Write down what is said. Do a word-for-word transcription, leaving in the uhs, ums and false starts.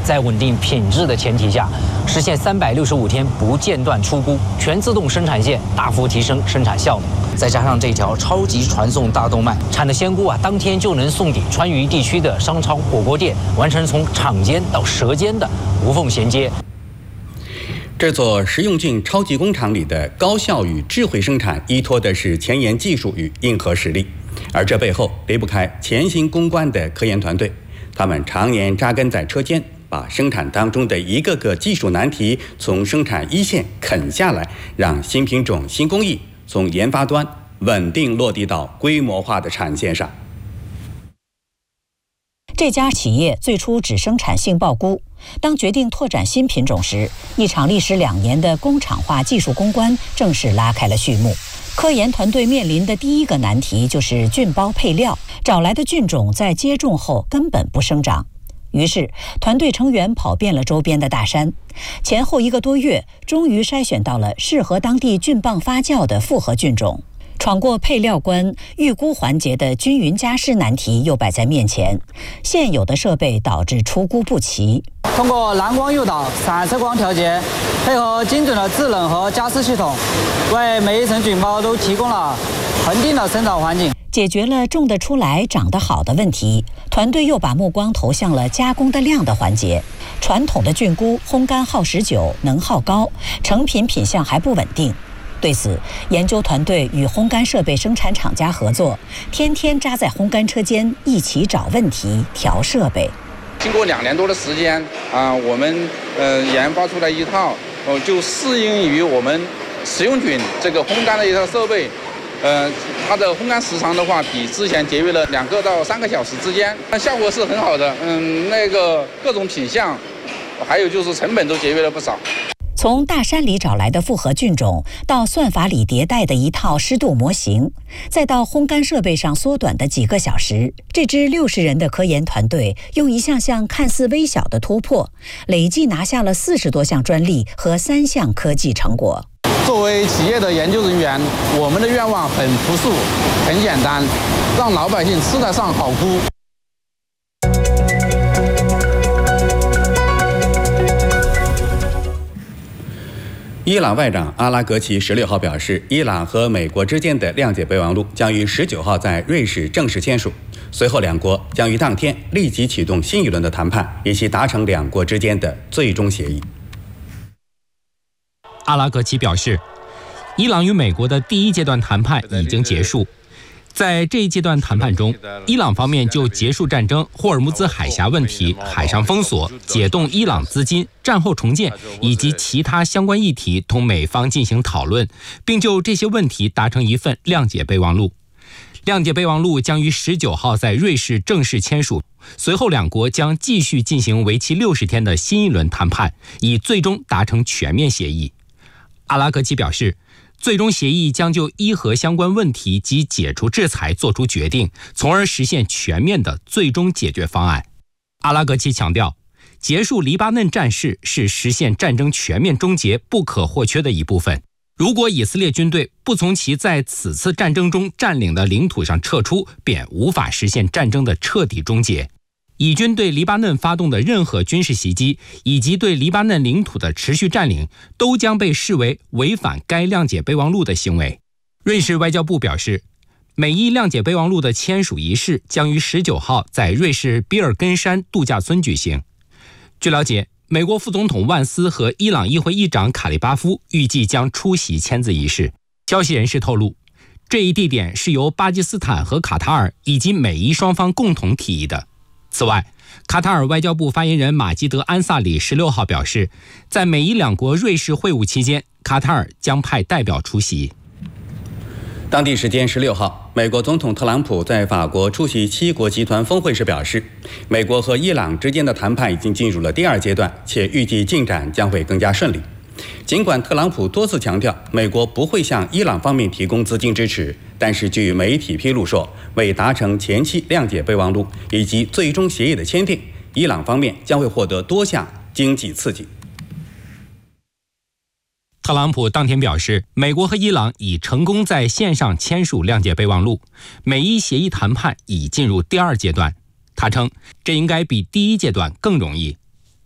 在稳定品质的前提下，实现三百六十五天不间断出菇，全自动生产线大幅提升生产效能。再加上这条超级传送大动脉，产的鲜菇啊，当天就能送抵川渝地区的商超、火锅店，完成从场间到舌尖的无缝衔接。 这座食用菌超级工厂里的高效与智慧生产，依托的是前沿技术与硬核实力，而这背后离不开潜心攻关的科研团队。他们常年扎根在车间，把生产当中的一个个技术难题从生产一线啃下来，让新品种、新工艺从研发端稳定落地到规模化的产线上。 这家企业最初只生产杏鲍菇，当决定拓展新品种时，一场历时两年的工厂化技术攻关正式拉开了序幕。科研团队面临的第一个难题就是菌包配料，找来的菌种在接种后根本不生长。于是，团队成员跑遍了周边的大山，前后一个多月，终于筛选到了适合当地菌棒发酵的复合菌种。闯过配料关、预估环节的均匀加湿难题又摆在面前，现有的设备导致出菇不齐。 通过蓝光诱导、散射光调节，配合精准的制冷和加湿系统，为每一层菌包都提供了恒定的生长环境。 解决了种得出来、长得好的问题，团队又把目光投向了加工的量的环节。传统的菌菇烘干耗时久、能耗高，成品品相还不稳定。对此，研究团队与烘干设备生产厂家合作，天天扎在烘干车间一起找问题、调设备。 经过两年多的时间啊，我们呃研发出来一套哦，就适应于我们食用菌这个烘干的一套设备。呃，它的烘干时长的话，比之前节约了两个到三个小时之间，但效果是很好的。嗯，那个各种品相，还有就是成本都节约了不少。 从大山里找来的复合菌种，到算法里迭代的一套湿度模型，再到烘干设备上缩短的几个小时，这支六十人的科研团队用一项项看似微小的突破，累计拿下了四十多项专利和三项科技成果。 作为企业的研究人员，我们的愿望很朴素、很简单，让老百姓吃得上好菇。 伊朗外长阿拉格齐十六号表示，伊朗和美国之间的谅解备忘录将于十九号在瑞士正式签署，随后两国将于当天立即启动新一轮的谈判，以期达成两国之间的最终协议。 阿拉格齐表示，伊朗与美国的第一阶段谈判已经结束。在这一阶段谈判中，伊朗方面就结束战争、霍尔木兹海峡问题、海上封锁、解冻伊朗资金、战后重建以及其他相关议题同美方进行讨论，并就这些问题达成一份谅解备忘录。谅解备忘录将于十九号在瑞士正式签署，随后两国将继续进行为期六十天的新一轮谈判，以最终达成全面协议。阿拉格齐表示，最终协议将就伊核相关问题及解除制裁作出决定，从而实现全面的最终解决方案。阿拉格齐强调，结束黎巴嫩战事是实现战争全面终结不可或缺的一部分。如果以色列军队不从其在此次战争中占领的领土上撤出，便无法实现战争的彻底终结。以军对黎巴嫩发动的任何军事袭击，以及对黎巴嫩领土的持续占领，都将被视为违反该谅解备忘录的行为。瑞士外交部表示，美伊谅解备忘录的签署仪式将于十九号在瑞士比尔根山度假村举行。据了解，美国副总统万斯和伊朗议会议长卡利巴夫预计将出席签字仪式。消息人士透露，这一地点是由巴基斯坦和卡塔尔以及美伊双方共同提议的。此外，卡塔尔外交部发言人马基德·安萨里十六号表示，在美伊两国瑞士会晤期间，卡塔尔将派代表出席。 当地时间十六号，美国总统特朗普在法国出席七国集团峰会时表示，美国和伊朗之间的谈判已经进入了第二阶段，且预计进展将会更加顺利。尽管特朗普多次强调美国不会向伊朗方面提供资金支持，但是据媒体披露说，为达成前期谅解备忘录以及最终协议的签订，伊朗方面将会获得多项经济刺激。 特朗普当天表示，美国和伊朗已成功在线上签署谅解备忘录，美伊协议谈判已进入第二阶段。他称，这应该比第一阶段更容易。